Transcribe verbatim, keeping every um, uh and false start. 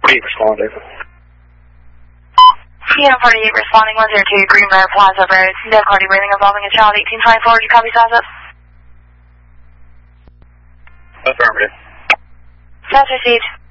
forty-eight responding. T M forty-eight responding one zero two Green Briar Plaza Road. Difficulty breathing involving a child eighteen twenty-four. Do you copy status? Affirmative. Status received.